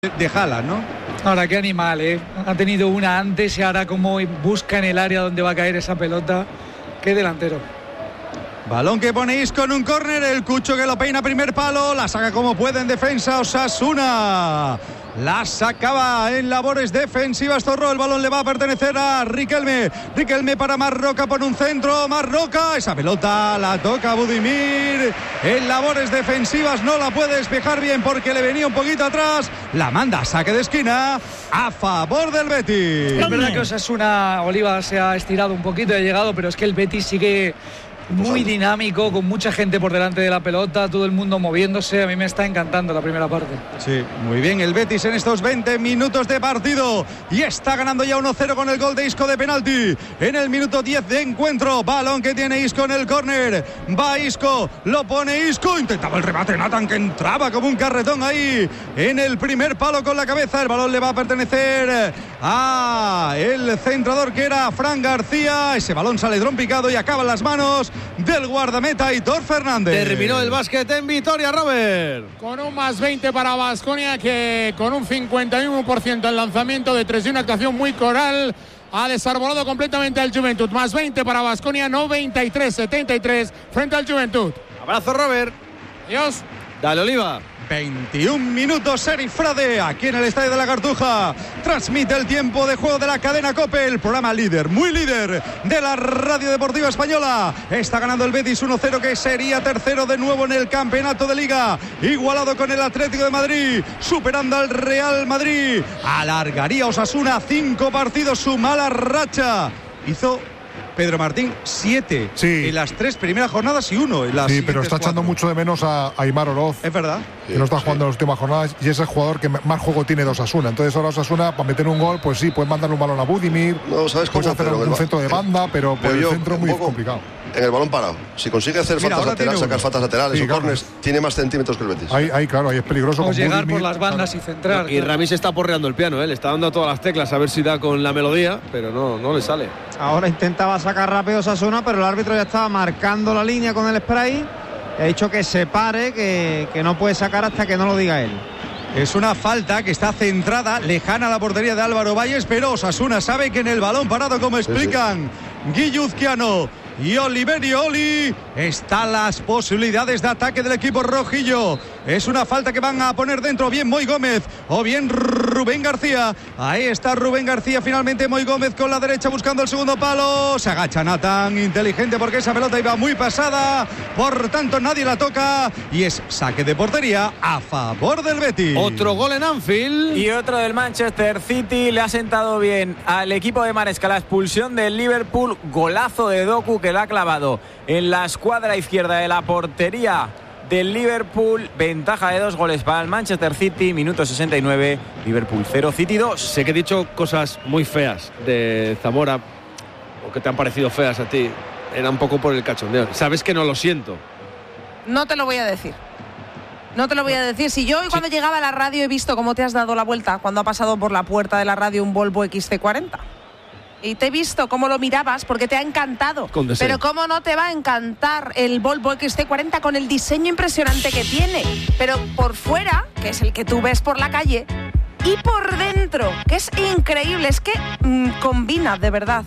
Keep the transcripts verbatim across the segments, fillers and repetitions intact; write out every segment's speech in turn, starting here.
de Haaland, ¿no? Ahora, qué animal, ¿eh? Ha tenido una antes y ahora como busca en el área donde va a caer esa pelota. Qué delantero. Balón que pone Isco en un córner, el Cucho que lo peina primer palo, la saca como puede en defensa Osasuna. La sacaba en labores defensivas Zorro, el balón le va a pertenecer a Riquelme. Riquelme para Marroca por un centro, Marroca, esa pelota la toca Budimir. En labores defensivas no la puede despejar bien porque le venía un poquito atrás. La manda, saque de esquina a favor del Betis. Es verdad que Osasuna, Oliva se ha estirado un poquito y ha llegado, pero es que el Betis sigue muy dinámico, con mucha gente por delante de la pelota, todo el mundo moviéndose. A mí me está encantando la primera parte. Sí, muy bien el Betis en estos veinte minutos de partido y está ganando ya uno cero con el gol de Isco de penalti en el minuto diez de encuentro. Balón que tiene Isco en el córner, va Isco, lo pone Isco, intentaba el remate Nathan que entraba como un carretón ahí en el primer palo con la cabeza. El balón le va a pertenecer a el centrador que era Fran García. Ese balón sale trompicado y acaba en las manos del guardameta Aitor Fernández. Terminó el básquet en Vitoria, Robert. Con un más veinte para Baskonia, que con un cincuenta y uno por ciento en lanzamiento de tres y una actuación muy coral ha desarbolado completamente al Juventud. Más veinte para Baskonia, noventa y tres setenta y tres frente al Juventud. Abrazo, Robert. Adiós. Dale, Oliva. veintiún minutos, Eric Frade, aquí en el Estadio de la Cartuja. Transmite el tiempo de juego de la cadena COPE, el programa líder, muy líder de la Radio Deportiva Española. Está ganando el Betis uno cero, que sería tercero de nuevo en el campeonato de Liga. Igualado con el Atlético de Madrid, superando al Real Madrid. Alargaría Osasuna cinco partidos su mala racha. Hizo Pedro Martín, siete sí. en las tres primeras jornadas y uno en las Sí, pero está echando cuatro. mucho de menos a Aimar Oroz. Es verdad. Que no está jugando en las últimas jornadas y es el jugador que más juego tiene de Osasuna. Entonces ahora Osasuna, para meter un gol, pues sí, puedes mandarle un balón a Budimir, no, ¿sabes puedes cómo? hacer Pero un el, centro de banda, pero por el centro es muy poco, complicado. En el balón parado. Si consigue hacer Mira, faltas laterales, sacar uno. faltas laterales sí, o claro. corners, tiene más centímetros que el Betis. Ahí, ahí claro, ahí es peligroso. Vamos con llegar Budimir, por las bandas claro. y centrar. Y Rami se está porreando el piano, ¿eh? Le está dando a todas las teclas a ver si da con la melodía, pero no, no le sale. Ahora intentaba sacar rápido Osasuna, pero el árbitro ya estaba marcando la línea con el spray. Ha dicho que se pare, que, que no puede sacar hasta que no lo diga él. Es una falta que está centrada, lejana a la portería de Álvaro Valles, pero Osasuna sabe que en el balón parado, como explican Guilluzquiano y Oliverio Oli, están las posibilidades de ataque del equipo rojillo. Es una falta que van a poner dentro bien Moy Gómez o bien Rubén García. Ahí está Rubén García, finalmente Moy Gómez con la derecha buscando el segundo palo. Se agacha Nathan, inteligente porque esa pelota iba muy pasada, por tanto nadie la toca y es saque de portería a favor del Betis. Otro gol en Anfield. Y otro del Manchester City. Le ha sentado bien al equipo de Maresca la expulsión del Liverpool. Golazo de Doku que la ha clavado en la escuadra izquierda de la portería del Liverpool. Ventaja de dos goles para el Manchester City. Minuto sesenta y nueve. Liverpool cero, City dos. Sé que he dicho cosas muy feas de Zamora, o que te han parecido feas a ti. Era un poco por el cachondeo. Sabes que no lo siento. No te lo voy a decir. No te lo voy a decir. Si yo hoy cuando sí. llegaba a la radio he visto cómo te has dado la vuelta cuando ha pasado por la puerta de la radio un Volvo X C cuarenta. Y te he visto cómo lo mirabas porque te ha encantado. Pero cómo no te va a encantar el Volvo X C cuarenta con el diseño impresionante que tiene. Pero por fuera, que es el que tú ves por la calle, y por dentro, que es increíble. Es que mmm, combina de verdad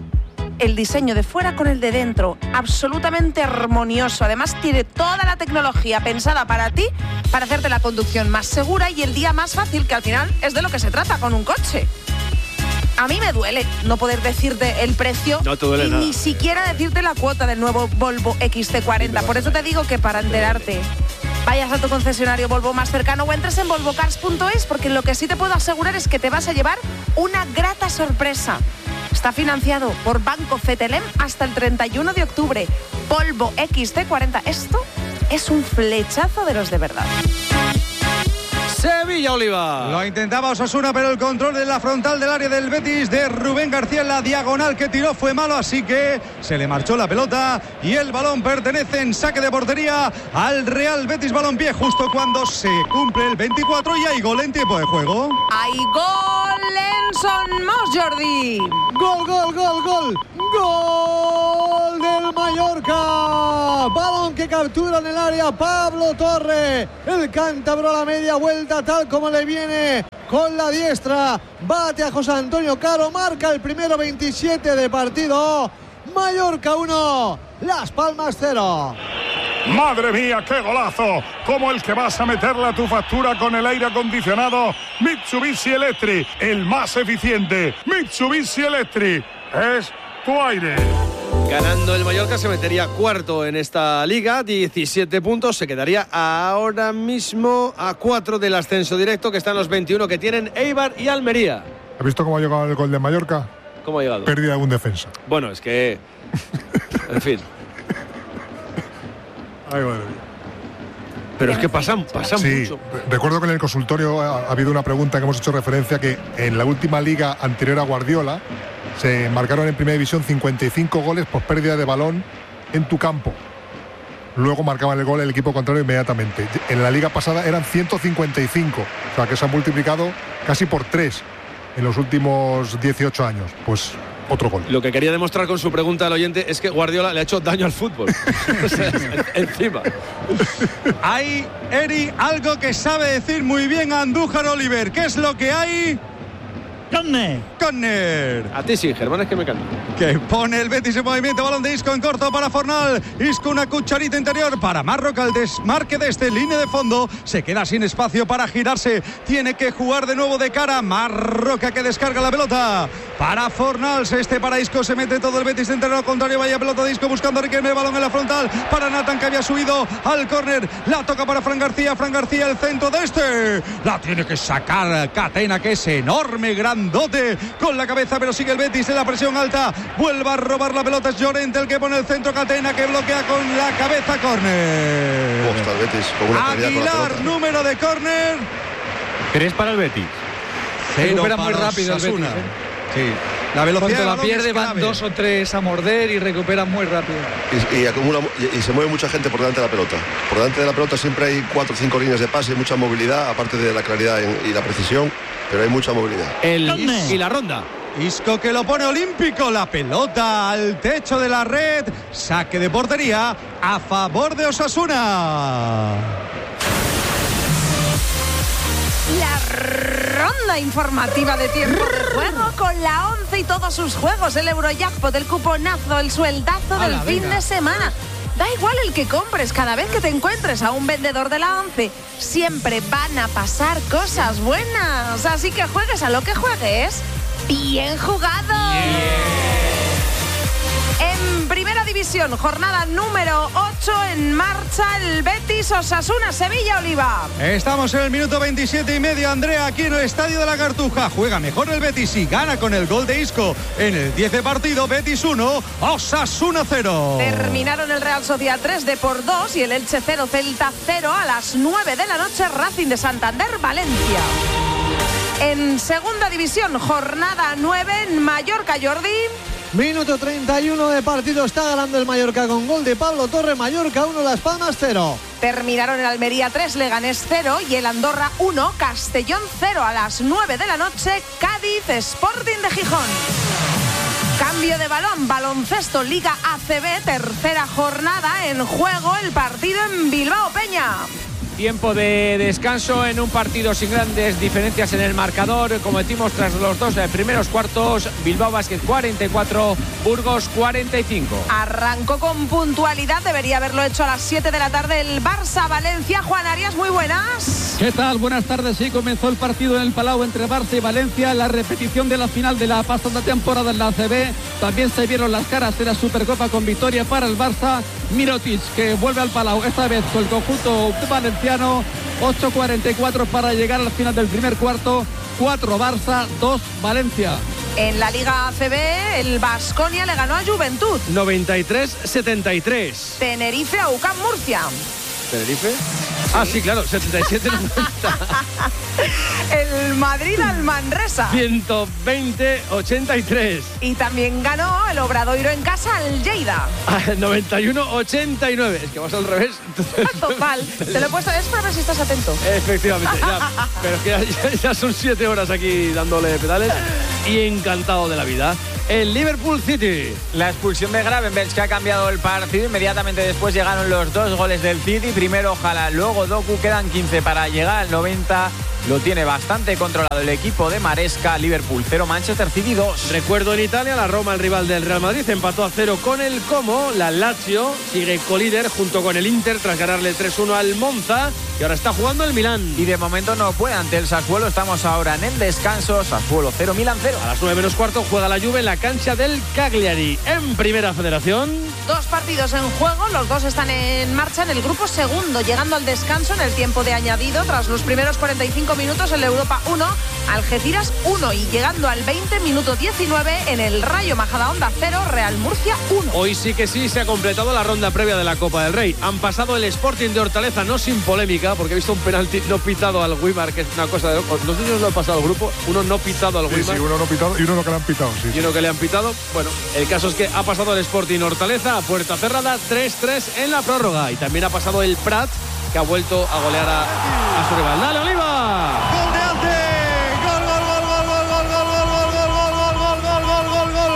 el diseño de fuera con el de dentro. Absolutamente armonioso. Además tiene toda la tecnología pensada para ti, para hacerte la conducción más segura y el día más fácil, que al final es de lo que se trata con un coche. A mí me duele no poder decirte el precio no te duele y nada. Ni siquiera decirte la cuota del nuevo Volvo X C cuarenta. Por eso te digo que para enterarte vayas a tu concesionario Volvo más cercano o entres en volvo cars punto es, porque lo que sí te puedo asegurar es que te vas a llevar una grata sorpresa. Está financiado por Banco Cetelem hasta el treinta y uno de octubre. Volvo X C cuarenta. Esto es un flechazo de los de verdad. Sevilla, Oliva. Lo intentaba Osasuna, pero el control de la frontal del área del Betis de Rubén García en la diagonal que tiró fue malo, así que se le marchó la pelota y el balón pertenece en saque de portería al Real Betis Balompié justo cuando se cumple el veinticuatro y hay gol en tiempo de juego. ¡Hay gol en Son Mos, Jordi! ¡Gol, gol, gol, gol! ¡Gol del el Mallorca. Balón que captura en el área Pablo Torre. El cántabro a la media vuelta, tal como le viene con la diestra. Bate a José Antonio Caro. Marca el primero, veintisiete de partido. Mallorca uno, Las Palmas cero. ¡Madre mía, qué golazo! Como el que vas a meterle a tu factura con el aire acondicionado Mitsubishi Electric, el más eficiente. Mitsubishi Electric es tu aire. Ganando el Mallorca se metería cuarto en esta liga, diecisiete puntos, se quedaría ahora mismo a cuatro del ascenso directo, que están los veintiuno que tienen Eibar y Almería. ¿Has visto cómo ha llegado el gol de Mallorca? ¿Cómo ha llegado? Pérdida de un defensa. Bueno, es que... en fin. Ay, madre mía. Pero es que pasan, pasan sí, mucho. Recuerdo que en el consultorio ha, ha habido una pregunta que hemos hecho referencia, que en la última liga anterior a Guardiola se marcaron en primera división cincuenta y cinco goles por pérdida de balón en tu campo. Luego marcaban el gol el equipo contrario inmediatamente. En la liga pasada eran ciento cincuenta y cinco, o sea que se han multiplicado casi por tres en los últimos dieciocho años. Pues otro gol. Lo que quería demostrar con su pregunta al oyente es que Guardiola le ha hecho daño al fútbol. O sea, encima. Hay, Eri, algo que sabe decir muy bien Andújar Oliver. ¿Qué es lo que hay? ¡Córner! ¡Córner! A ti sí, Germán, es que me encanta. Que pone el Betis en movimiento. Balón de Isco en corto para Fornal. Isco, una cucharita interior para Marroca. El desmarque de este línea de fondo. Se queda sin espacio para girarse. Tiene que jugar de nuevo de cara. Marroca que descarga la pelota para Fornals. Este para Isco. Se mete todo el Betis en terreno contrario. Vaya pelota de Isco buscando a Riquelme. Balón en la frontal para Nathan, que había subido al córner. La toca para Fran García. Fran García, el centro de este. La tiene que sacar Catena, que es enorme, grande. Dote con la cabeza, pero sigue el Betis en la presión alta. Vuelve a robar la pelota. Es Llorente el que pone el centro. Catena que bloquea con la cabeza. Córner. ¿Cómo está el Betis? Con una Aguilar, número de córner. ¿Tres para el Betis? Recupera muy rápido el Betis, ¿eh? Sí. La velocidad cuando la de pierde van dos o tres a morder y recupera muy rápido. Y, y, acumula, y, y se mueve mucha gente por delante de la pelota. Por delante de la pelota siempre hay cuatro o cinco líneas de pase, mucha movilidad, aparte de la claridad y la precisión, pero hay mucha movilidad. El, y la ronda. Isco que lo pone olímpico. La pelota al techo de la red. Saque de portería a favor de Osasuna. La ronda informativa de tiempo de juego con la once y todos sus juegos, el Eurojackpot, el cuponazo, el sueldazo del Ala, fin venga. de semana. Da igual el que compres, cada vez que te encuentres a un vendedor de la once, siempre van a pasar cosas buenas. Así que juegues a lo que juegues, bien jugado. En primera división, jornada número ocho, en marcha el Betis Osasuna Sevilla Oliva. Estamos en el minuto veintisiete y medio, Andrea, aquí en el Estadio de la Cartuja. Juega mejor el Betis y gana con el gol de Isco. En el diez de partido, Betis uno, Osasuna cero. Terminaron el Real Sociedad tres de por dos y el Elche cero, Celta cero a las nueve de la noche, Racing de Santander, Valencia. En segunda división, jornada nueve, en Mallorca, Jordi. Minuto treinta y uno de partido, está ganando el Mallorca con gol de Pablo Torre. Mallorca uno, Las Palmas cero. Terminaron el Almería tres, Leganés cero y el Andorra uno, Castellón cero a las nueve de la noche, Cádiz Sporting de Gijón. Cambio de balón, baloncesto, Liga A C B, tercera jornada, en juego el partido en Bilbao Peña. Tiempo de descanso en un partido sin grandes diferencias en el marcador. Como decimos, tras los dos primeros cuartos, Bilbao Basket cuarenta y cuatro, Burgos cuarenta y cinco. Arrancó con puntualidad, debería haberlo hecho a las siete de la tarde el Barça-Valencia. Juan Arias, muy buenas. ¿Qué tal? Buenas tardes. Sí, comenzó el partido en el Palau entre Barça y Valencia, la repetición de la final de la pasada temporada en la A C B. También se vieron las caras de la Supercopa con victoria para el Barça. Mirotic, que vuelve al Palau, esta vez con el conjunto valenciano. ocho cuarenta y cuatro para llegar al final del primer cuarto. cuatro Barça, dos Valencia. En la Liga A C B, el Baskonia le ganó a Juventud. noventa y tres setenta y tres. Tenerife a U C A M Murcia. ¿Tenerife? Ah, sí, claro, setenta y siete noventa. El Madrid al Manresa. ciento veinte a ochenta y tres. Y también ganó el Obradoiro en casa al Lleida. noventa y uno a ochenta y nueve. Es que vas al revés. Total. Te lo he puesto, es para ver si estás atento. Efectivamente. Ya, pero es que ya, ya son siete horas aquí dándole pedales y encantado de la vida. El Liverpool City. La expulsión de Gravenberch que ha cambiado el partido. Inmediatamente después llegaron los dos goles del City. Primero Haaland, luego Doku. Quedan quince para llegar al noventa. Lo tiene bastante controlado el equipo de Maresca. Liverpool cero, Manchester City dos. Recuerdo en Italia, la Roma, el rival del Real Madrid, empató a cero con el Como. La Lazio sigue colíder junto con el Inter tras ganarle tres uno al Monza. Y ahora está jugando el Milán. Y de momento no puede ante el Sassuolo. Estamos ahora en el descanso. Sassuolo cero, Milán cero. A las nueve menos cuarto juega la Juve en la cancha del Cagliari. En Primera Federación. Dos partidos en juego. Los dos están en marcha en el grupo segundo. Llegando al descanso en el tiempo de añadido. Tras los primeros cuarenta y cinco minutos en la Europa uno, Algeciras uno. Y llegando al veinte, minuto diecinueve, en el Rayo Majadahonda cero, Real Murcia uno. Hoy sí que sí se ha completado la ronda previa de la Copa del Rey. Han pasado el Sporting de Hortaleza, no sin polémica, porque he visto un penalti no pitado al Weimar, que es una cosa de locos. Los niños lo han pasado al grupo, uno no pitado al sí, Weimar. Sí, uno no pitado y uno no que le han pitado. Sí, y uno que le han pitado. Bueno, el caso es que ha pasado el Sporting Hortaleza a puerta cerrada, tres tres en la prórroga. Y también ha pasado el Prat, que ha vuelto a golear a, a su rival. ¡Dale, Oliva! ¡Gol de Ante! ¡Gol, gol, gol, gol, gol, gol, gol, gol, gol, gol, gol, gol, gol, gol, gol!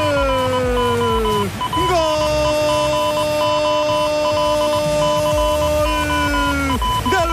¡Gol del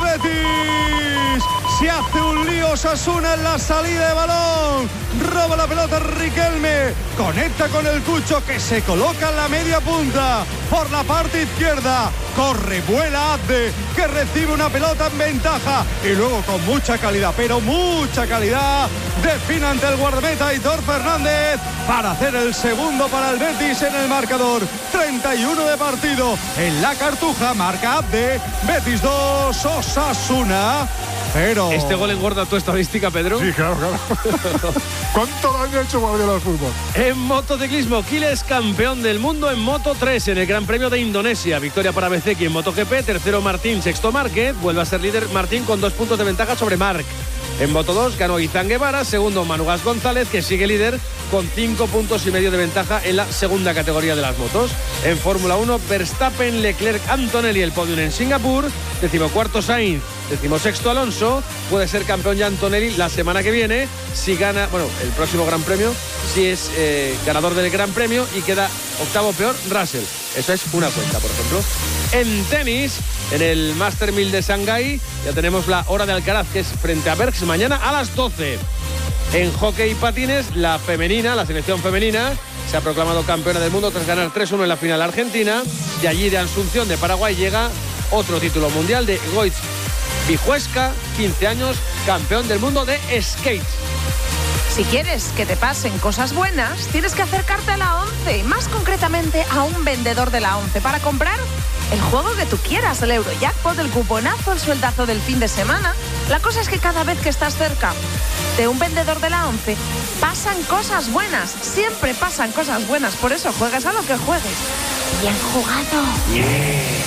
Betis! Se hace un lío Osasuna en la salida de balón. Roba la pelota Riquelme. Conecta con el Cucho, que se coloca en la media punta por la parte izquierda. Corre, vuela Abde, que recibe una pelota en ventaja. Y luego con mucha calidad, pero mucha calidad, define ante el guardameta Aitor Fernández para hacer el segundo para el Betis en el marcador. treinta y uno de partido en la Cartuja. Marca Abde. Betis dos, Osasuna pero... ¿Este gol engorda tu estadística, Pedro? Sí, claro, claro. ¿Cuánto daño ha hecho Guardiola al fútbol? En motociclismo, Quiles campeón del mundo en Moto tres en el Gran Premio de Indonesia. Victoria para Bezeki en MotoGP, tercero Martín, sexto Márquez. Vuelve a ser líder Martín con dos puntos de ventaja sobre Marc. En Moto dos ganó Izan Guevara, segundo Manugas González, que sigue líder con cinco puntos y medio de ventaja en la segunda categoría de las motos. En Fórmula uno, Verstappen, Leclerc, Antonelli el podium en Singapur, decimocuarto Sainz, decimosexto Alonso. Puede ser campeón ya Antonelli la semana que viene si gana, bueno, el próximo Gran Premio, si es eh, ganador del Gran Premio, y queda octavo peor Russell. Eso es una cuenta, por ejemplo. En tenis, en el Master mil de Shanghái, ya tenemos la hora de Alcaraz, que es frente a Bergs mañana a las doce. En hockey y patines, la femenina, la selección femenina, se ha proclamado campeona del mundo tras ganar tres uno en la final argentina. De allí, de Asunción, de Paraguay, llega otro título mundial de Goitz Vijuesca, quince años, campeón del mundo de skate. Si quieres que te pasen cosas buenas, tienes que acercarte a la ONCE, más concretamente a un vendedor de la ONCE, para comprar el juego que tú quieras, el Eurojackpot, el cuponazo, el sueldazo del fin de semana. La cosa es que cada vez que estás cerca de un vendedor de la ONCE, pasan cosas buenas, siempre pasan cosas buenas, por eso juegas a lo que juegues. Bien jugado. Yeah.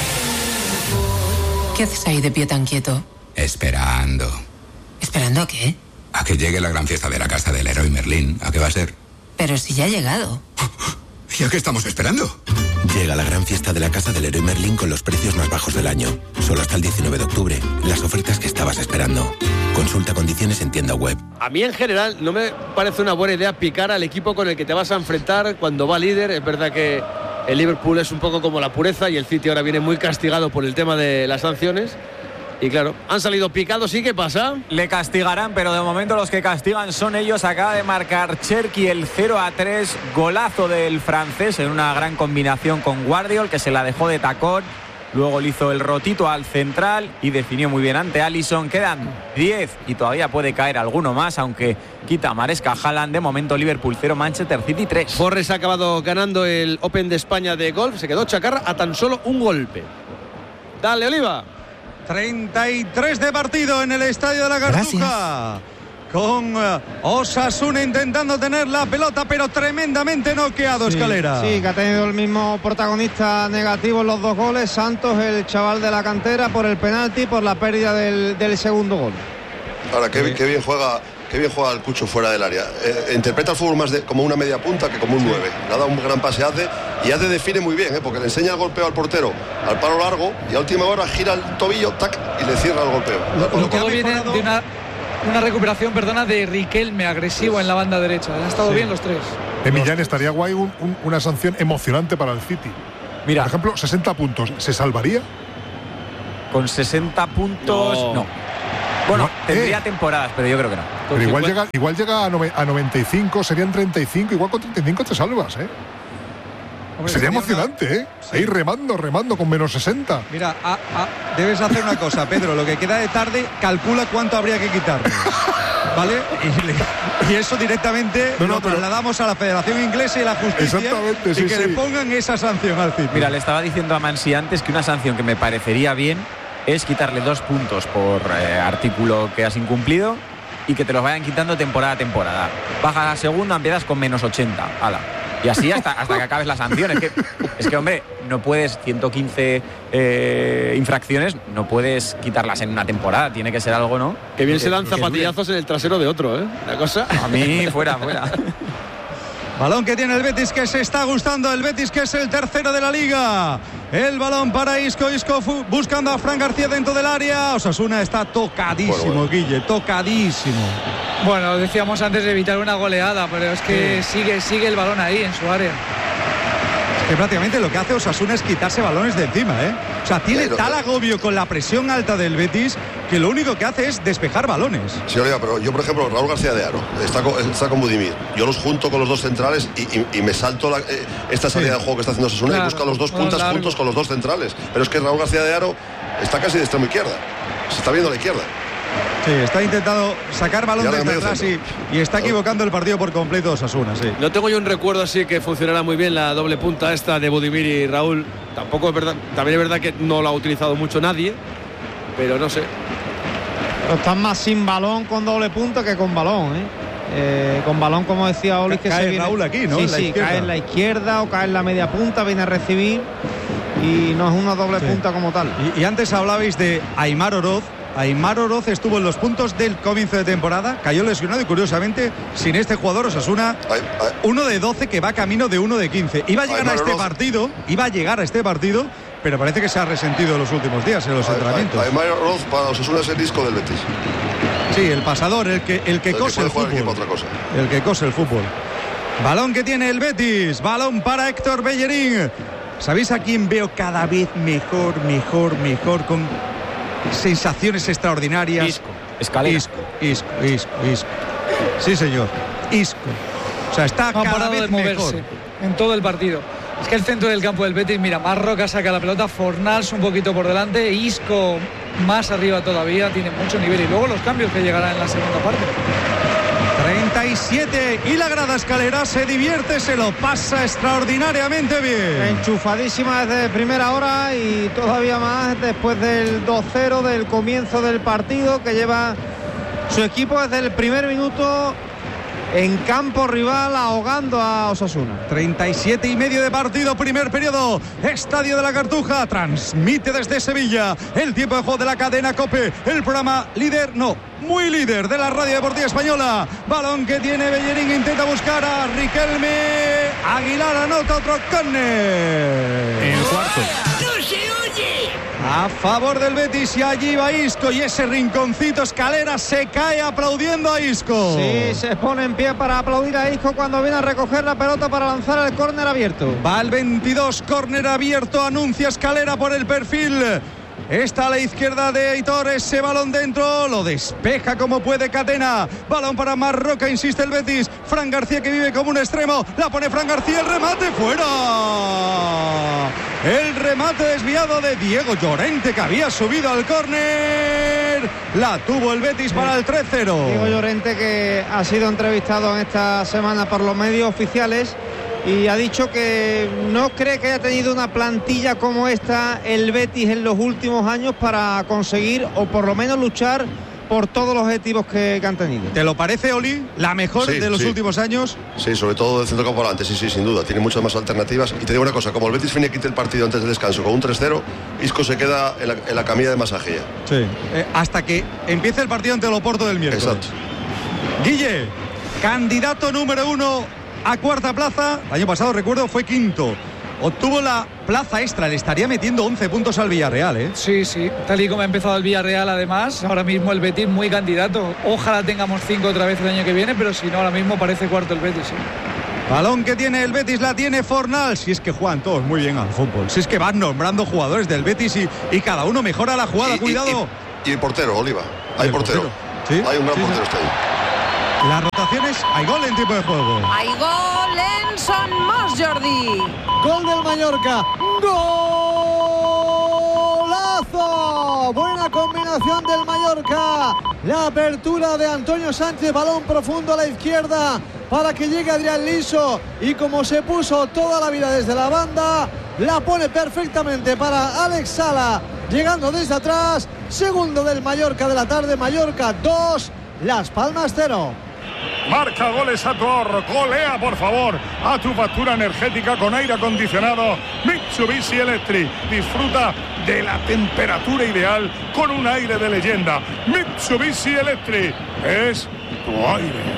¿Qué haces ahí de pie tan quieto? Esperando. ¿Esperando a qué? A que llegue la gran fiesta de la casa del Leroy Merlin. ¿A qué va a ser? Pero si ya ha llegado. ¿Y a qué estamos esperando? Llega la gran fiesta de la casa del Leroy Merlin con los precios más bajos del año. Solo hasta el diecinueve de octubre. Las ofertas que estabas esperando. Consulta condiciones en tienda web. A mí en general no me parece una buena idea picar al equipo con el que te vas a enfrentar cuando va líder. Es verdad que el Liverpool es un poco como la pureza y el City ahora viene muy castigado por el tema de las sanciones. Y claro, han salido picados, ¿y qué pasa? Le castigarán, pero de momento los que castigan son ellos. Acaba de marcar Cherki el cero a tres, golazo del francés en una gran combinación con Guardiol, que se la dejó de tacón. Luego le hizo el rotito al central y definió muy bien ante Alisson. Quedan diez y todavía puede caer alguno más, aunque quita Maresca Haaland. De momento Liverpool cero, Manchester City tres. Forres ha acabado ganando el Open de España de golf. Se quedó Chacarra a tan solo un golpe. Dale, Oliva. treinta y tres de partido en el Estadio de la Cartuja. Con uh, Osasuna intentando tener la pelota, pero tremendamente noqueado, sí, Escalera. Sí, que ha tenido el mismo protagonista negativo en los dos goles. Santos, el chaval de la cantera, por el penalti, por la pérdida del, del segundo gol. Ahora, qué, qué bien juega qué bien juega el Cucho fuera del área. Eh, interpreta el fútbol más de, como una media punta que como un nueve. Le ha dado un gran pase a Ace y Ace define muy bien, ¿eh? Porque le enseña el golpeo al portero al palo largo y a última hora gira el tobillo, tac, y le cierra el golpeo. Lo, lo todo viene de una, una recuperación, perdona, de Riquelme agresivo en la banda derecha. Han estado sí. bien los tres. En Millán estaría guay un, un, una sanción emocionante para el City. Mira, por ejemplo, sesenta puntos. ¿Se salvaría? Con sesenta puntos, no. no. Bueno, no, tendría eh. temporadas, pero yo creo que no. Pero igual llega, igual llega a, nove, a noventa y cinco, serían treinta y cinco, igual con treinta y cinco te salvas, ¿eh? Hombre, sería emocionante, una... ¿eh? Sí. Ahí remando, remando con menos sesenta. Mira, a, a, debes hacer una cosa, Pedro. Lo que queda de tarde, calcula cuánto habría que quitarle. ¿Vale? Y, y eso directamente no, no, lo trasladamos pero... a la Federación Inglesa y la Justicia. Exactamente, y sí, que sí. le pongan esa sanción al City. Mira, le estaba diciendo a Mansi antes que una sanción que me parecería bien es quitarle dos puntos por eh, artículo que has incumplido y que te los vayan quitando temporada a temporada. Bajas a segunda, empiezas con menos ochenta. Ala. Y así hasta, hasta que acabes la sanción. Es que, es que, hombre, no puedes ciento quince eh, infracciones, no puedes quitarlas en una temporada. Tiene que ser algo, ¿no? Que bien que, se dan zapatillazos en el trasero de otro, ¿eh? La cosa. A mí, fuera, fuera. Balón que tiene el Betis, que se está gustando. El Betis, que es el tercero de la Liga. El balón para Isco. Isco buscando a Fran García dentro del área. Osasuna está tocadísimo, bueno, bueno. Guille, tocadísimo. Bueno, decíamos antes de evitar una goleada, pero es que sí. sigue, sigue el balón ahí en su área. Es que prácticamente lo que hace Osasuna es quitarse balones de encima, ¿eh? O sea, tiene pero, tal agobio con la presión alta del Betis que lo único que hace es despejar balones. Sí, Oliva, pero yo, por ejemplo, Raúl García de Aro está con, está con Budimir. Yo los junto con los dos centrales y, y, y me salto la, eh, esta salida sí. de juego que está haciendo Osasuna claro, y busca los dos puntas largo. juntos con los dos centrales. Pero es que Raúl García de Aro está casi de extremo izquierda. Se está viendo a la izquierda. Sí, está intentando sacar balón desde atrás y, y está equivocando el partido por completo Osasuna, sí. No tengo yo un recuerdo así que funcionara muy bien la doble punta esta de Budimir y Raúl. Tampoco es verdad, también es verdad que no lo ha utilizado mucho nadie, pero no sé. Pero están más sin balón con doble punta que con balón, ¿eh? Eh, con balón, como decía Oli, que cae se viene... Raúl aquí, ¿no? Sí, en la sí, izquierda. cae en la izquierda o cae en la media punta, viene a recibir y no es una doble sí. punta como tal. Y, y antes hablabais de Aimar Oroz. Aimar Oroz estuvo en los puntos del comienzo de temporada, cayó lesionado y curiosamente sin este jugador Osasuna uno de doce que va camino de uno de quince. Iba a llegar Aimar a este Oroz. partido, iba a llegar a este partido, pero parece que se ha resentido en los últimos días en los Aimar, entrenamientos. Aimar Oroz para Osasuna es el disco del Betis. Sí, el pasador, el que el que el cose que el fútbol. Otra cosa. El que cose el fútbol. Balón que tiene el Betis, balón para Héctor Bellerín. ¿Sabéis a quién veo cada vez mejor, mejor, mejor con sensaciones extraordinarias? Isco, Escalera. Isco, Isco, Isco, Isco. Sí, señor. Isco. O sea, está no cada vez de moverse mejor en todo el partido. Es que el centro del campo del Betis, mira, Marroca saca la pelota, Fornals un poquito por delante, Isco más arriba todavía, tiene mucho nivel. Y luego los cambios que llegarán en la segunda parte. treinta y siete y la grada Escalera se divierte, se lo pasa extraordinariamente bien. Enchufadísima desde primera hora y todavía más después del dos cero del comienzo del partido que lleva su equipo desde el primer minuto en campo rival ahogando a Osasuna. treinta y siete y medio de partido, primer periodo, Estadio de la Cartuja, transmite desde Sevilla el tiempo de juego de la cadena COPE, el programa líder, no, muy líder de la radio deportiva española. Balón que tiene Bellerín, intenta buscar a Riquelme, Aguilar anota otro córner. En el cuarto. A favor del Betis y allí va Isco y ese rinconcito Escalera se cae aplaudiendo a Isco. Sí, se pone en pie para aplaudir a Isco cuando viene a recoger la pelota para lanzar el córner abierto. Va el veintidós, córner abierto, anuncia Escalera por el perfil. Está a la izquierda de Aitor, ese balón dentro, lo despeja como puede Catena. Balón para Marroca, insiste el Betis. Fran García que vive como un extremo, la pone Fran García, el remate fuera. El remate desviado de Diego Llorente que había subido al córner. La tuvo el Betis para el tres cero. Diego Llorente que ha sido entrevistado en esta semana por los medios oficiales y ha dicho que no cree que haya tenido una plantilla como esta el Betis en los últimos años para conseguir o por lo menos luchar por todos los objetivos que, que han tenido. ¿Te lo parece, Oli? ¿La mejor sí, de los sí. últimos años? Sí, sobre todo de centro campo adelante, sí, sí, sin duda. Tiene muchas más alternativas. Y te digo una cosa, como el Betis viene a quitar el partido antes del descanso con un tres cero, Isco se queda en la, en la camilla de masaje ya. Sí, eh, hasta que empiece el partido ante el Oporto del miércoles. Exacto. Guille, candidato número uno a cuarta plaza. El año pasado, recuerdo, fue quinto. Obtuvo la plaza extra, le estaría metiendo once puntos al Villarreal, ¿eh? Sí, sí, tal y como ha empezado el Villarreal, además, ahora mismo el Betis muy candidato. Ojalá tengamos cinco otra vez el año que viene, pero si no, ahora mismo parece cuarto el Betis, sí. Balón que tiene el Betis, la tiene Fornals. Si es que juegan todos muy bien al fútbol. Si es que van nombrando jugadores del Betis y, y cada uno mejora la jugada, y, cuidado. Y, y, y portero, Oliva. Hay portero. portero. ¿Sí? Hay un gran sí, portero sí. Está ahí. Las rotaciones, hay gol en tiempo de juego. Hay gol en Son Mos, Jordi. Gol del Mallorca. ¡Golazo! Buena combinación del Mallorca. La apertura de Antonio Sánchez, balón profundo a la izquierda para que llegue Adrián Liso. Y como se puso toda la vida desde la banda, la pone perfectamente para Alex Sala. Llegando desde atrás. Segundo del Mallorca de la tarde. Mallorca dos, Las Palmas cero. Marca goles a tu ahorro, golea por favor a tu factura energética con aire acondicionado Mitsubishi Electric. Disfruta de la temperatura ideal con un aire de leyenda. Mitsubishi Electric es tu aire.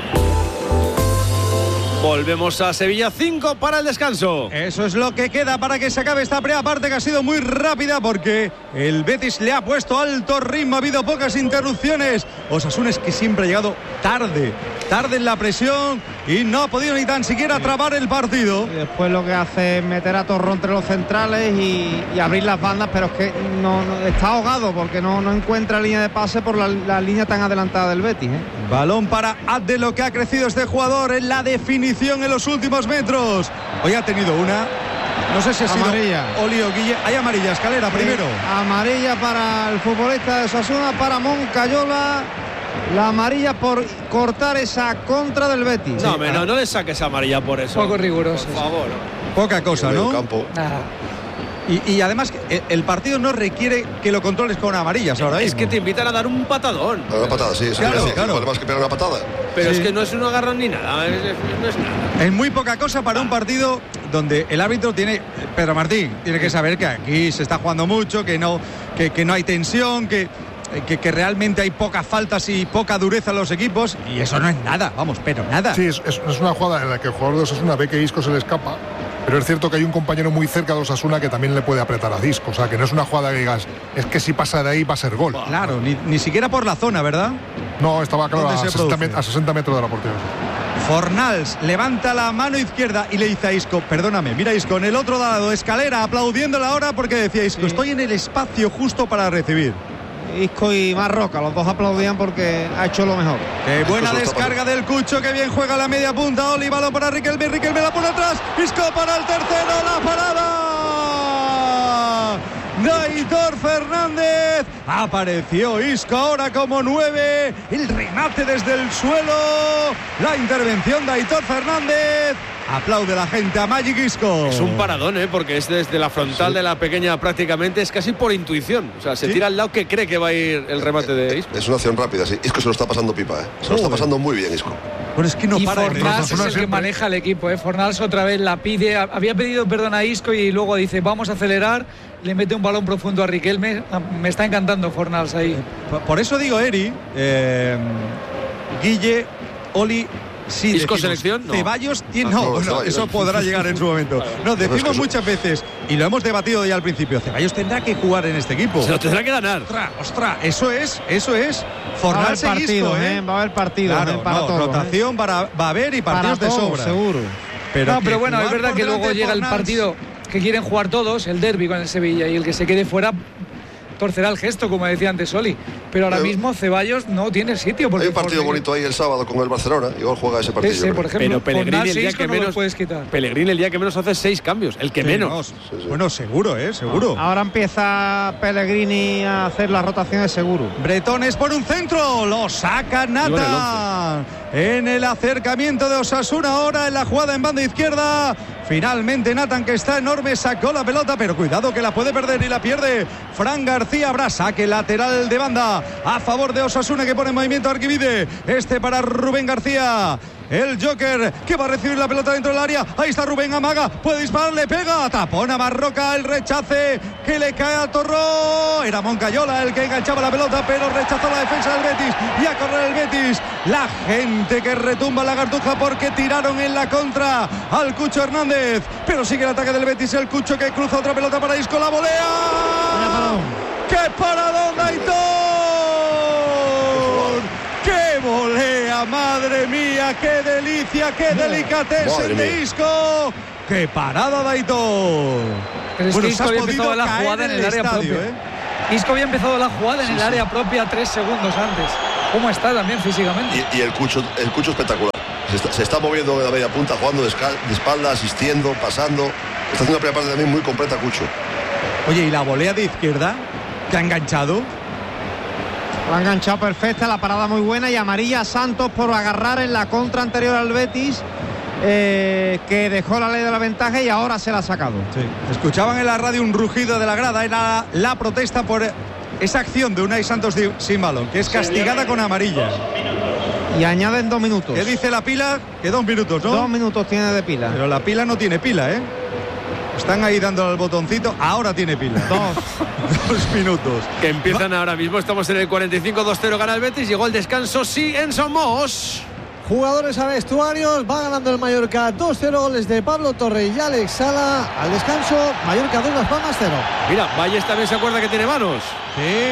Volvemos a Sevilla, cinco para el descanso. Eso es lo que queda para que se acabe esta primera parte, que ha sido muy rápida porque el Betis le ha puesto alto ritmo, ha habido pocas interrupciones. Osasuna es que siempre ha llegado tarde, tarde en la presión y no ha podido ni tan siquiera trabar el partido. Y después lo que hace es meter a Torrón entre los centrales y, y abrir las bandas, pero es que no, no está ahogado porque no, no encuentra línea de pase por la, la línea tan adelantada del Betis, ¿eh? Balón para Abde, lo que ha crecido este jugador en la definición en los últimos metros. Hoy ha tenido una, no sé si ha amarilla. sido Oli o Guille. Hay amarilla, Escalera, sí, primero. Amarilla para el futbolista de Osasuna, para Moncayola. La amarilla por cortar esa contra del Betis. No, sí, no, no le saques amarilla por eso. Poco riguroso. Por favor. Poca cosa, ¿no? Campo. Nada. Y, y además el partido no requiere que lo controles con amarillas ahora mismo. Es que te invitan a dar un patadón. Una patada, sí, sí, claro, sí, claro. Más que pegar una patada. Pero sí. Es que no es un agarrón ni nada, es, es, no es nada. Es muy poca cosa para un partido donde el árbitro tiene, Pedro Martín, tiene que saber que aquí se está jugando mucho, que no, que, que no hay tensión, que, que, que realmente hay pocas faltas y poca dureza en los equipos, y eso no es nada, vamos, pero nada. Sí, es, es, es una jugada en la que el jugador de Osasuna ve que Isco se le escapa. Pero es cierto que hay un compañero muy cerca de Osasuna que también le puede apretar a Isco. O sea, que no es una jugada que digas, es que si pasa de ahí va a ser gol. Claro, ni, ni siquiera por la zona, ¿verdad? No, estaba claro a sesenta, a sesenta metros de la portería. Fornals levanta la mano izquierda y le dice a Isco, perdóname, mira Isco, en el otro lado, Escalera, aplaudiéndole ahora porque decía Isco, sí, estoy en el espacio justo para recibir. Isco y Marroca, los dos aplaudían porque ha hecho lo mejor. Qué buena descarga del Cucho, que bien juega la media punta. Oli, balón para Riquelme, Riquelme la pone atrás. Isco para el tercero, la parada de Aitor Fernández. Apareció Isco ahora como nueve. El remate desde el suelo. La intervención de Aitor Fernández. Aplaude la gente a Magic Isco. Es un paradón, ¿eh? Porque es desde la frontal, sí, de la pequeña prácticamente, es casi por intuición. O sea, se, ¿sí?, tira al lado que cree que va a ir el remate de Isco. Es una acción rápida, sí. Isco se lo está pasando pipa, ¿eh? Se lo está pasando muy bien, Isco. Bueno, es que no y para. Fornals es el que maneja el equipo, ¿eh? Fornals otra vez la pide. Había pedido perdón a Isco y luego dice, vamos a acelerar. Le mete un balón profundo a Riquelme. Me está encantando Fornals ahí. Por eso digo, Eri, eh, Guille, Oli. Sí, ¿Isco decimos, selección? No. Ceballos tiene. Ah, no, no, no, Ceballos. eso podrá llegar en su momento. No, decimos muchas veces, y lo hemos debatido ya al principio, Ceballos tendrá que jugar en este equipo. Se lo tendrá que ganar. Ostras, ostras, eso es, eso es. Fornals Va a haber partido, Isco, ¿eh? Va a haber partido, claro, ¿eh? Para no, todo, rotación ¿eh? para, va a haber y partidos para de todo, sobra. Seguro. Pero, no, pero bueno, es verdad que luego llega Fornals, el partido que quieren jugar todos, el derbi con el Sevilla, y el que se quede fuera torcerá el gesto, como decía antes Oli. Pero ahora pero, mismo Ceballos no tiene sitio. Porque hay un partido bonito ahí el sábado con el Barcelona. Igual juega ese partido. Sí, por ejemplo, pero Pellegrini el día que no menos puedes quitar. Pellegrini el día que menos hace seis cambios, el que sí, menos. No, sí, sí. Bueno, seguro, eh, seguro. Ahora empieza Pellegrini a hacer las rotaciones seguro. Bretones por un centro, lo saca Nata. En el acercamiento de Osasuna ahora en la jugada en banda izquierda. Finalmente Nathan, que está enorme, sacó la pelota, pero cuidado que la puede perder y la pierde. Fran García, habrá saque lateral de banda a favor de Osasuna, que pone en movimiento a Arquivide. Este para Rubén García. el Joker, que va a recibir la pelota dentro del área. Ahí está Rubén, amaga, puede disparar, le pega, tapona Marroca, el rechace que le cae a Torró. Era Moncayola el que enganchaba la pelota, pero rechazó la defensa del Betis y a correr el Betis. La gente que retumba la Cartuja porque tiraron en la contra al Cucho Hernández, pero sigue el ataque del Betis, el Cucho que cruza otra pelota para Isco, la volea. ¡Qué paradón, Aitor! ¡Qué volea, madre mía! ¡Qué delicia, qué delicatesen de Isco! ¡Qué parada de Aitor! Pero es bueno, que Isco había empezado la jugada en el, el área estadio, propia. ¿eh? Isco había empezado la jugada en sí, el área sí. propia tres segundos antes. ¿Cómo está también físicamente? Y, y el Cucho, el Cucho espectacular. Se está, se está moviendo de la media punta, jugando de, escal, de espalda, asistiendo, pasando. Está haciendo una primera parte también muy completa, Cucho. Oye, ¿y la volea de izquierda que ha enganchado? La ha enganchado perfecta, la parada muy buena y amarilla a Santos por agarrar en la contra anterior al Betis, eh, que dejó la ley de la ventaja y ahora se la ha sacado. Sí. Escuchaban en la radio un rugido de la grada, era la protesta por esa acción de Unai Santos sin balón, que es castigada con amarilla. Y añaden dos minutos. ¿Qué dice la pila? Que dos minutos, ¿no? Dos minutos tiene de pila. Pero la pila no tiene pila, ¿eh? Están ahí dándole al botoncito. Ahora tiene pila. Dos. Dos minutos. Que empiezan Va. ahora mismo. Estamos en el cuarenta y cinco, dos cero gana el Betis. Llegó el descanso, sí, en Somos. Jugadores a vestuarios. Va ganando el Mallorca dos cero, goles de Pablo Torre y Alex Sala. Al descanso, Mallorca dos, Las Palmas cero. Mira, Valles también se acuerda que tiene manos. Sí.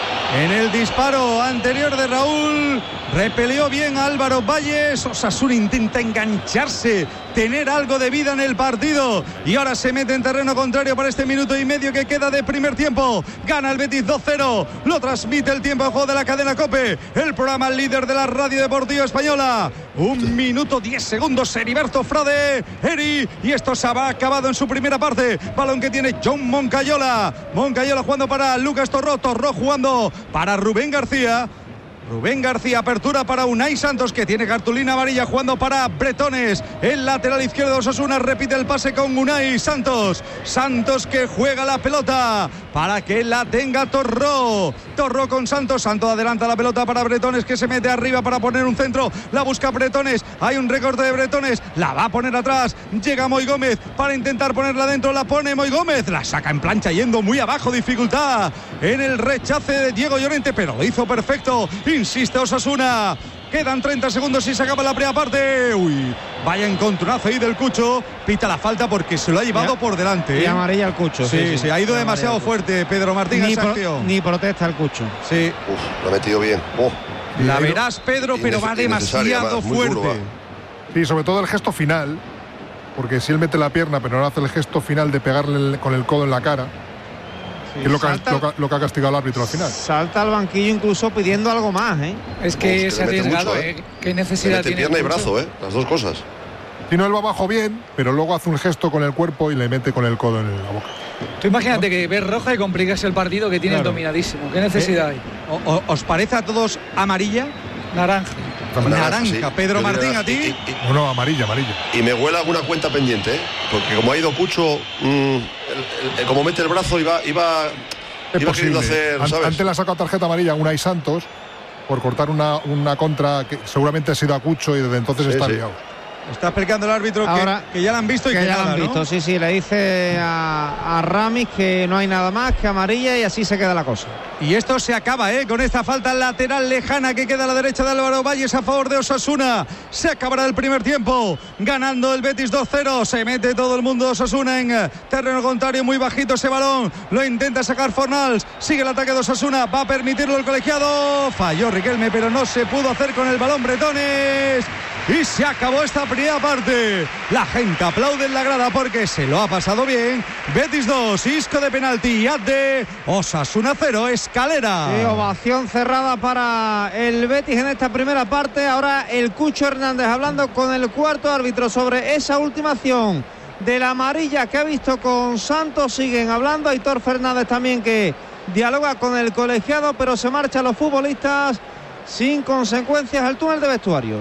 En el disparo anterior de Raúl, repelió bien a Álvaro Valles. Osasuna intenta engancharse, tener algo de vida en el partido. Y ahora se mete en terreno contrario para este minuto y medio que queda de primer tiempo. Gana el Betis dos cero. Lo transmite el tiempo de juego de la cadena COPE, el programa líder de la radio deportiva española. Un minuto diez segundos. Heriberto Frade, Eri. Y esto se ha acabado en su primera parte. Balón que tiene John Moncayola. Moncayola jugando para Lucas Torró. Torró jugando para Rubén García. Rubén García, apertura para Unai Santos, que tiene cartulina amarilla, jugando para Bretones. El lateral izquierdo de Osasuna repite el pase con Unai Santos. Santos que juega la pelota para que la tenga Torró. Torró con Santos. Santos adelanta la pelota para Bretones, que se mete arriba para poner un centro. La busca Bretones. Hay un recorte de Bretones. La va a poner atrás. Llega Moy Gómez para intentar ponerla dentro. La pone Moy Gómez. La saca en plancha yendo muy abajo. Dificultad en el rechace de Diego Llorente, pero lo hizo perfecto. Insiste Osasuna. Quedan treinta segundos y se acaba la primera parte. Uy, vaya encontronazo ahí del Cucho. Pita la falta porque se lo ha llevado ya por delante. Y ¿eh? amarilla al Cucho. Sí, sí, sí, sí. Ha ido demasiado fuerte Pedro Martín ni, esa pro, acción. Ni protesta el Cucho. Sí. Uf, lo ha metido bien. Oh. La verás, Pedro, pero va demasiado fuerte. Duro, va. Sí, sobre todo el gesto final. Porque si él mete la pierna, pero no hace el gesto final de pegarle con el codo en la cara. Sí, que es lo que, salta, lo, que, lo que ha castigado el árbitro al final. Salta al banquillo incluso pidiendo algo más, ¿eh? Es que es arriesgado, mucho, ¿eh? ¿eh? ¿Qué necesidad tiene? Pierna y brazo, ¿eh? Las dos cosas. Si no, él va abajo bien, pero luego hace un gesto con el cuerpo y le mete con el codo en la boca. Tú imagínate, ¿no?, que ves roja y complicas el partido que tienes, claro, dominadísimo. ¿Qué necesidad ¿Eh? hay? O, o, ¿Os parece a todos amarilla? Naranja. Naranja, naranja. Sí. Pedro Martín, ¿a ti? Y, y, no, no, amarilla, amarilla. Y me huele alguna cuenta pendiente, ¿eh? Porque como ha ido Cucho, mmm, el, el, el, como mete el brazo, iba... iba Es iba posible. Hacer, ¿sabes? Antes le ha sacado tarjeta amarilla a Unai Santos por cortar una, una contra que seguramente ha sido a Cucho y desde entonces sí, está sí. liado. Está explicando el árbitro ahora, que, que ya la han visto y que, que ya nada, la han visto. ¿no? Sí, sí, le dice a, a Ramis que no hay nada más que amarilla y así se queda la cosa. Y esto se acaba, ¿eh? Con esta falta lateral lejana que queda a la derecha de Álvaro Valles a favor de Osasuna. Se acabará el primer tiempo, ganando el Betis dos cero. Se mete todo el mundo de Osasuna en terreno contrario, muy bajito ese balón. Lo intenta sacar Fornals. Sigue el ataque de Osasuna. Va a permitirlo el colegiado. Falló Riquelme, pero no se pudo hacer con el balón Bretones. Y se acabó esta primera parte. La gente aplaude en la grada porque se lo ha pasado bien. Betis dos, Isco de penalti, Adde, Osasuna cero, Escalera. Sí, ovación cerrada para el Betis en esta primera parte. Ahora el Cucho Hernández hablando con el cuarto árbitro sobre esa última acción de la amarilla que ha visto con Santos. Siguen hablando. Aitor Fernández también, que dialoga con el colegiado, pero se marchan los futbolistas sin consecuencias al túnel de vestuarios.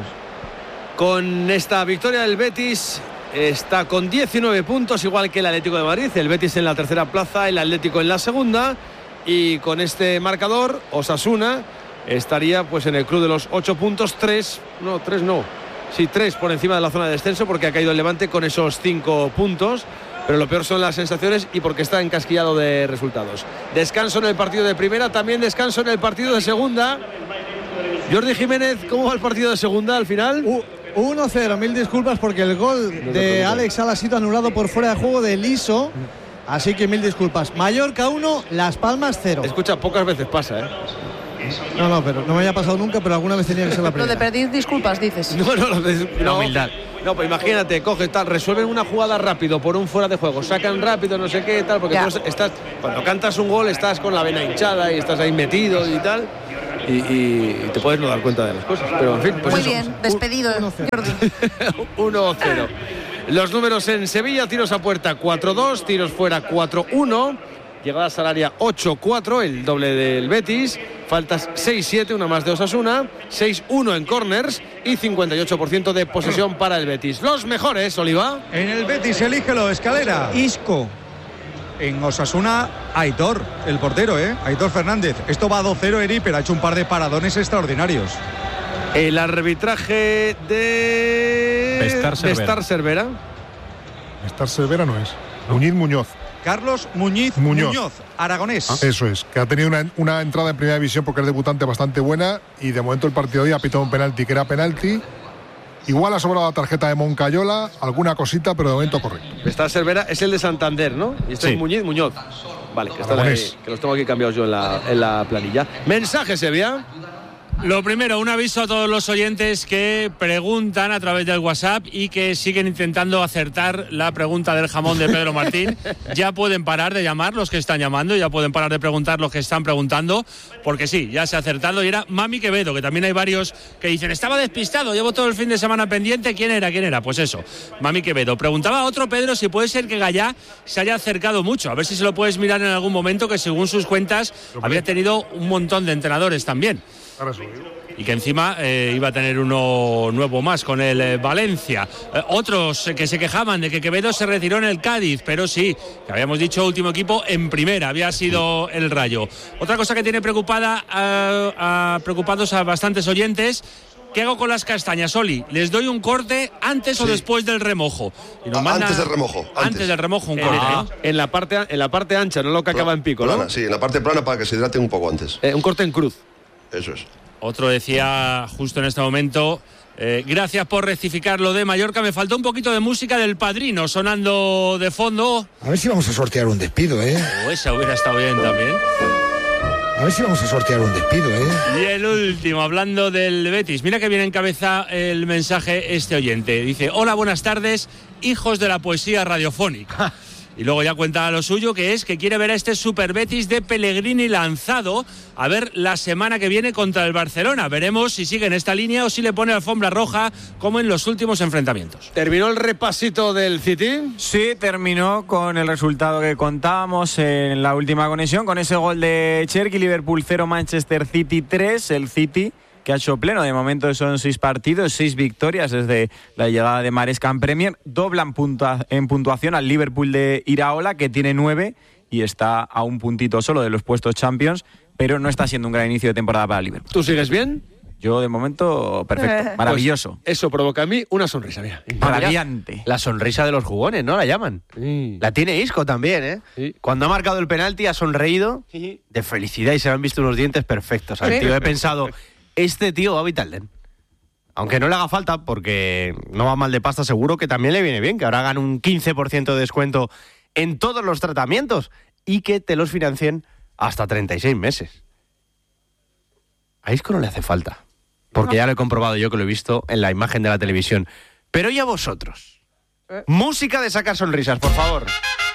Con esta victoria del Betis está con diecinueve puntos, igual que el Atlético de Madrid. El Betis en la tercera plaza, el Atlético en la segunda. Y con este marcador, Osasuna estaría pues en el club de los ocho puntos. Tres, no, tres no. Sí, tres por encima de la zona de descenso porque ha caído el Levante con esos cinco puntos. Pero lo peor son las sensaciones y porque está encasquillado de resultados. Descanso en el partido de primera, también descanso en el partido de segunda. Jordi Jiménez, ¿cómo va el partido de segunda al final? Uh, uno cero, mil disculpas porque el gol no de Alex Sala ha sido anulado por fuera de juego de Liso. Así que mil disculpas. Mallorca uno, Las Palmas cero. Escucha, pocas veces pasa, ¿eh? No, no, pero no me había pasado nunca, pero alguna vez tenía que ser la primera. Lo de pedir disculpas, dices. No, no, lo de la humildad. No, pues imagínate, coge tal, resuelven una jugada rápido por un fuera de juego, sacan rápido, no sé qué, tal, porque tú estás, cuando cantas un gol estás con la vena hinchada y estás ahí metido y tal, y, y, y te puedes no dar cuenta de las cosas. Pero en fin, pues muy eso. bien, despedido, Jordi. uno cero. Los números en Sevilla: tiros a puerta cuatro dos, tiros fuera cuatro uno, llegadas al área ocho cuatro, el doble del Betis, faltas seis siete, una más de Osasuna, seis uno en corners y cincuenta y ocho por ciento de posesión para el Betis. Los mejores, Oliva. En el Betis, elígelo, Escalera. Isco. En Osasuna, Aitor, el portero, ¿eh? Aitor Fernández. Esto va dos cero, Eri, pero ha hecho un par de paradones extraordinarios. El arbitraje de Bestar Cervera. Bestar Cervera. Bestar Cervera no es. Muñiz Muñoz. Carlos Muñiz Muñoz, Muñoz aragonés. Ah, eso es, que ha tenido una, una entrada en primera división porque es debutante bastante buena y de momento el partido de hoy ha pitado un penalti que era penalti. Igual ha sobrado la tarjeta de Moncayola, alguna cosita, pero de momento correcto. Bestar Cervera es el de Santander, ¿no? Y este Sí. es Muñiz Muñoz. Vale, que, están ahí, que los tengo aquí cambiados yo en la, en la planilla. Mensaje, Sevilla. Lo primero, un aviso a todos los oyentes que preguntan a través del WhatsApp y que siguen intentando acertar la pregunta del jamón de Pedro Martín. Ya pueden parar de llamar los que están llamando, ya pueden parar de preguntar los que están preguntando, porque sí, ya se ha acertado y era Mami Quevedo, que también hay varios que dicen, estaba despistado, llevo todo el fin de semana pendiente, ¿quién era? ¿Quién era? Pues eso, Mami Quevedo. Preguntaba a otro Pedro si puede ser que Gallá se haya acercado mucho, a ver si se lo puedes mirar en algún momento, que según sus cuentas había tenido un montón de entrenadores también. Y que encima eh, iba a tener uno nuevo más con el eh, Valencia. Eh, otros eh, que se quejaban de que Quevedo se retiró en el Cádiz, pero sí, que habíamos dicho último equipo en primera, había sido el Rayo. Otra cosa que tiene preocupada a, a, preocupados a bastantes oyentes. ¿Qué hago con las castañas, Oli? ¿Les doy un corte antes sí. o después del remojo? Y nos manda, antes del remojo. Antes, antes del remojo un eh, corte. Ah, en, la parte, en la parte ancha, no lo que acaba en pico, plana, ¿no? Sí, en la parte plana para que se hidrate un poco antes. Eh, un corte en cruz. Eso es. Otro decía justo en este momento, eh, gracias por rectificar lo de Mallorca, me faltó un poquito de música del Padrino sonando de fondo. A ver si vamos a sortear un despido, ¿eh? Oh, esa hubiera estado bien también. A ver si vamos a sortear un despido, ¿eh? Y el último, hablando del Betis. Mira que viene en cabeza el mensaje este oyente. Dice, hola, buenas tardes, hijos de la poesía radiofónica. Y luego ya cuenta lo suyo, que es que quiere ver a este Super Betis de Pellegrini lanzado a ver la semana que viene contra el Barcelona. Veremos si sigue en esta línea o si le pone alfombra roja como en los últimos enfrentamientos. ¿Terminó el repasito del City? Sí, terminó con el resultado que contábamos en la última conexión, con ese gol de Cherki, Liverpool cero, Manchester City tres, el City que ha hecho pleno. De momento son seis partidos, seis victorias desde la llegada de Maresca en Premier. Doblan puntua- en puntuación al Liverpool de Iraola, que tiene nueve y está a un puntito solo de los puestos Champions, pero no está siendo un gran inicio de temporada para Liverpool. ¿Tú sigues bien? Yo, de momento, perfecto. Maravilloso. Pues eso provoca a mí una sonrisa, mira. Radiante. La sonrisa de los jugones, ¿no? La llaman. Sí. La tiene Isco también, ¿eh? Sí. Cuando ha marcado el penalti ha sonreído sí. de felicidad y se le han visto unos dientes perfectos al tío. He pensado... Este tío va a Vitalden. Aunque no le haga falta, porque no va mal de pasta, seguro que también le viene bien, que ahora hagan un quince por ciento de descuento en todos los tratamientos y que te los financien hasta treinta y seis meses. A Isco no le hace falta, porque ya lo he comprobado yo, que lo he visto en la imagen de la televisión. Pero ¿y a vosotros? ¿Eh? Música de sacar sonrisas, por favor.